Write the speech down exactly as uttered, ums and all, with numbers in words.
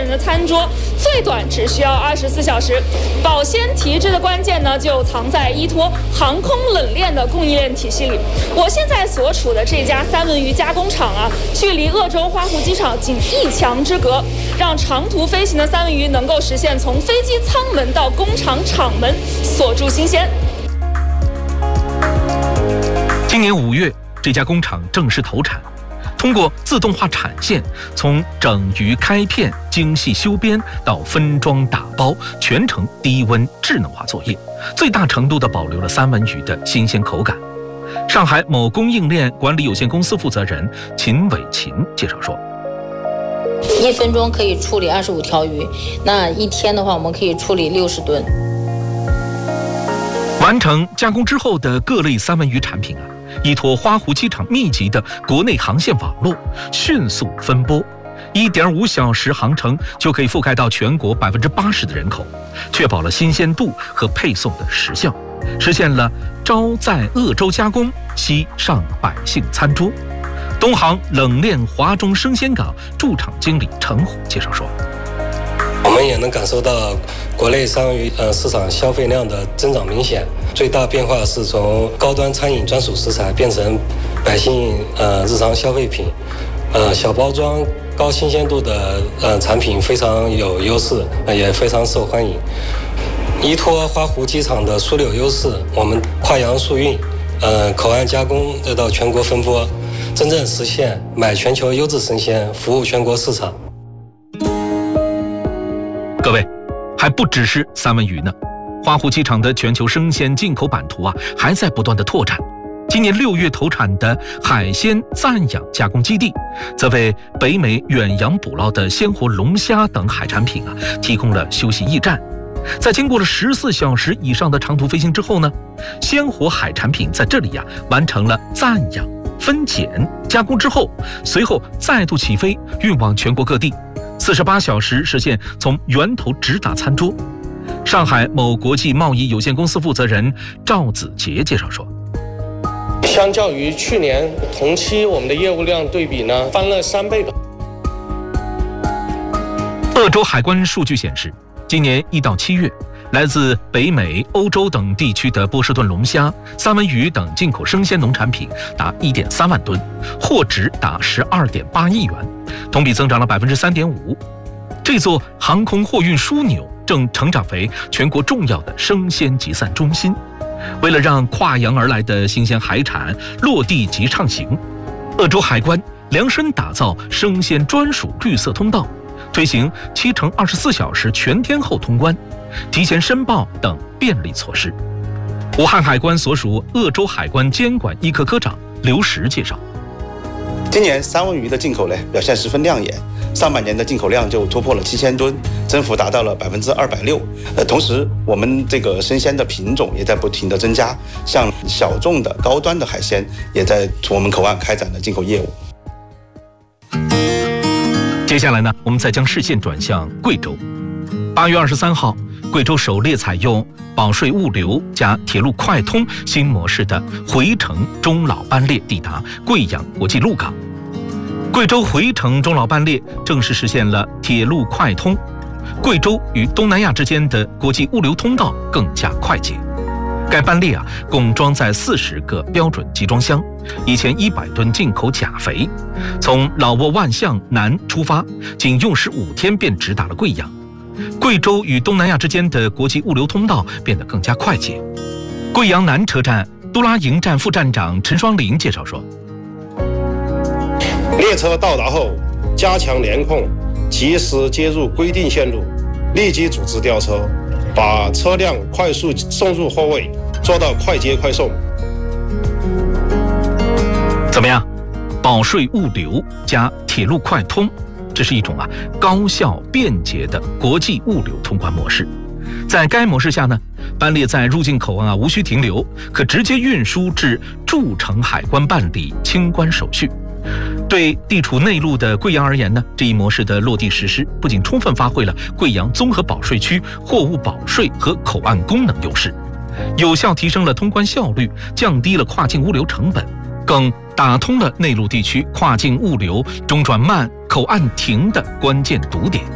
人的餐桌，最短只需要二十四小时。保鲜提质的关键呢，就藏在依托航空冷链的供应链体系里。我现在所处的这家三文鱼加工厂啊，距离鄂州花湖机场仅一墙之隔，让长途飞行的三文鱼能够实现从飞机舱门到工厂厂门锁住新鲜。 今年五月，这家工厂正式投产。通过自动化产线，从整鱼开片、精细修边到分装打包，全程低温智能化作业，最大程度地保留了三文鱼的新鲜口感。上海某供应链管理有限公司负责人秦伟琴介绍说， 一分钟可以处理二十五条鱼，那一天的话，我们可以处理六十吨。 完成加工之后的各类三文鱼产品啊，依托花湖机场密集的国内航线网络，迅速分拨，一点五小时航程就可以覆盖到全国百分之八十的人口，确保了新鲜度和配送的时效，实现了朝在鄂州加工，夕上百姓餐桌。东航冷链华中生鲜港驻厂经理陈虎介绍说， 我们也能感受到国内三文鱼呃市场消费量的增长明显，最大变化是从高端餐饮专属食材变成百姓呃日常消费品，呃小包装高新鲜度的呃产品非常有优势，呃、也非常受欢迎。依托花湖机场的枢纽优势，我们跨洋速运，呃口岸加工再到全国分拨，真正实现买全球优质生鲜，服务全国市场。 各位，还不只是三文鱼呢，花湖机场的全球生鲜进口版图啊，还在不断的拓展。今年六月投产的海鲜暂养加工基地，则为北美远洋捕捞的鲜活龙虾等海产品啊，提供了休息驿站。在经过了十四小时以上的长途飞行之后呢，鲜活海产品在这里呀、啊、完成了暂养、分拣、加工之后，随后再度起飞运往全国各地，四十八小时实现从源头直达餐桌。上海某国际贸易有限公司负责人赵子杰介绍说， 相较于去年同期，我们的业务量对比呢翻了三倍的。 鄂州海关数据显示，今年一到七月，来自北美、欧洲等地区的波士顿龙虾、三文鱼等进口生鲜农产品达一点三万吨，货值达十二点八亿元，同比增长了百分之三点五。这座航空货运枢纽正成长为全国重要的生鲜集散中心。为了让跨洋而来的新鲜海产落地即畅行，鄂州海关量身打造生鲜专属绿色通道，推行七乘二十四小时全天候通关、提前申报等便利措施。武汉海关所属鄂州海关监管一科科长刘石介绍， 今年三文鱼的进口呢表现十分亮眼，上半年的进口量就突破了七千吨，增幅达到了百分之二百六。呃，同时我们这个生鲜的品种也在不停的增加，像小众的高端的海鲜也在我们口岸开展了进口业务。 接下来呢，我们再将视线转向贵州。八月二十三号，贵州首列采用保税物流加铁路快通新模式的回程中老班列抵达贵阳国际陆港。贵州回程中老班列正式实现了铁路快通，贵州与东南亚之间的国际物流通道更加快捷。该班列啊，共装载四十个标准集装箱，一千一百吨进口钾肥，从老挝万象南出发，仅用时五天便直达了贵阳。贵州与东南亚之间的国际物流通道变得更加快捷。贵阳南车站杜拉营站副站长陈双林介绍说， 列车到达后，加强联控，及时接入规定线路，立即组织调车，把车辆快速送入货位，做到快接快送。 怎么样？保税物流加铁路快通，这是一种啊高效便捷的国际物流通关模式。在该模式下呢，班列在入境口岸啊无需停留，可直接运输至驻城海关办理清关手续。对地处内陆的贵阳而言呢，这一模式的落地实施，不仅充分发挥了贵阳综合保税区货物保税和口岸功能优势，有效提升了通关效率，降低了跨境物流成本，更打通了内陆地区跨境物流中转慢、口岸停的关键堵点。